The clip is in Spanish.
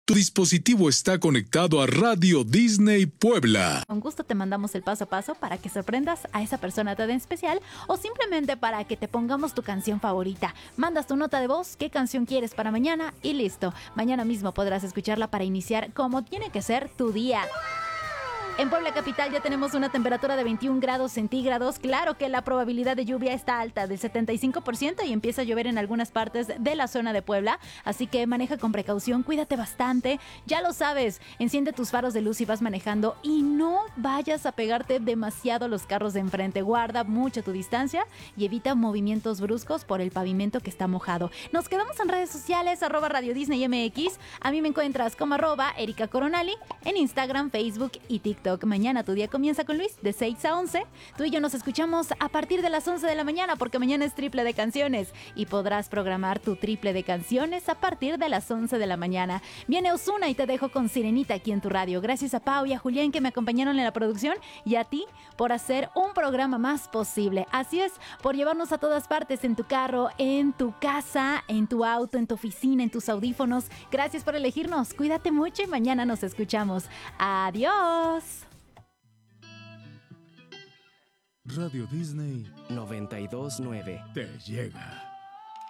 Tu dispositivo está conectado a Radio Disney Puebla. Con gusto te mandamos el paso a paso para que sorprendas a esa persona tan especial o simplemente para que te pongamos tu canción favorita. Mandas tu nota de voz, qué canción quieres para mañana y listo. Mañana mismo podrás escucharla para iniciar como tiene que ser tu día. En Puebla Capital ya tenemos una temperatura de 21 grados centígrados. Claro que la probabilidad de lluvia está alta, del 75%, y empieza a llover en algunas partes de la zona de Puebla. Así que maneja con precaución, cuídate bastante. Ya lo sabes, enciende tus faros de luz si vas manejando y no vayas a pegarte demasiado a los carros de enfrente. Guarda mucho tu distancia y evita movimientos bruscos por el pavimento que está mojado. Nos quedamos en redes sociales, @Radio Disney MX. A mí me encuentras como @Erika Coronali en Instagram, Facebook y TikTok. Mañana tu día comienza con Luis de 6 a 11. Tú y yo nos escuchamos a partir de las 11 de la mañana porque mañana es triple de canciones y podrás programar tu triple de canciones a partir de las 11 de la mañana. Viene Ozuna y te dejo con Sirenita aquí en tu radio. Gracias a Pau y a Julián que me acompañaron en la producción y a ti por hacer un programa más posible. Así es, por llevarnos a todas partes, en tu carro, en tu casa, en tu auto, en tu oficina, en tus audífonos. Gracias por elegirnos. Cuídate mucho y mañana nos escuchamos. Adiós. Radio Disney 92.9 te llega.